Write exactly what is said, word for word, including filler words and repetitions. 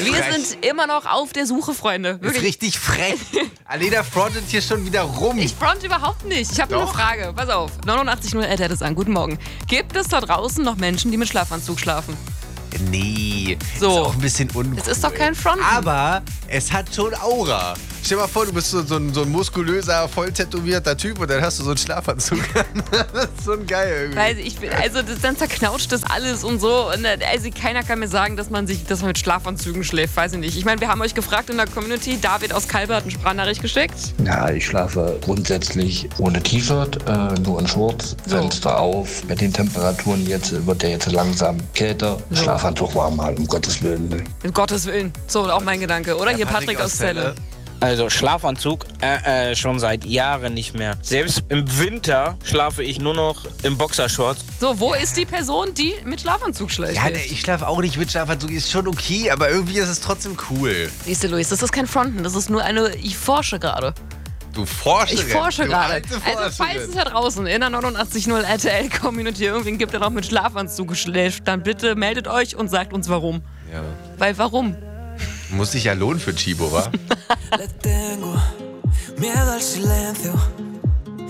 Wir frech. sind immer noch auf der Suche, Freunde. Ist Wirklich. richtig frech. Alena frontet hier schon wieder rum. Ich front überhaupt nicht. Ich habe nur eine Doch. Frage. Pass auf. neunundachtzig null Ad hat es an. Guten Morgen. Gibt es da draußen noch Menschen, die mit Schlafanzug schlafen? Nee, So. ist auch ein bisschen uncool. Es ist doch kein Fronten. Aber es hat schon Aura. Stell dir mal vor, du bist so, so, ein, so ein muskulöser, voll tätowierter Typ und dann hast du so einen Schlafanzug an. Das ist schon geil irgendwie. Weil ich bin, also das, dann zerknautscht das alles und so. Und, äh, also keiner kann mir sagen, dass man sich, dass man mit Schlafanzügen schläft. Weiß ich nicht. Ich meine, wir haben euch gefragt in der Community. David aus Kalbe hat eine Sprachnachricht geschickt. Ja, ich schlafe grundsätzlich ohne T-Shirt, äh, nur in Shorts, So. Fenster auf. Bei den Temperaturen jetzt wird der jetzt langsam kälter. So. Schlafanzug warm halten, um Gottes Willen. Ne? Um Gottes Willen. So, auch mein Gedanke. Oder? Hier Patrick, aus Celle. Also Schlafanzug äh, äh, schon seit Jahren nicht mehr. Selbst im Winter schlafe ich nur noch im Boxershorts. So, wo ist die Person, die mit Schlafanzug schläft? Ja, nee, ich schlafe auch nicht mit Schlafanzug, ist schon okay, aber irgendwie ist es trotzdem cool. Siehst du, Luis, das ist kein Fronten. Das ist nur eine, ich forsche gerade. Du forschst Ich forsche gerade. Also Also falls es da draußen in der neunundachtzig null R T L-Community irgendwen gibt, der noch mit Schlafanzug schläft, dann bitte meldet euch und sagt uns warum. Ja. Weil warum? Muss sich ja lohnen für Chibo, wa? Le tengo miedo al silencio.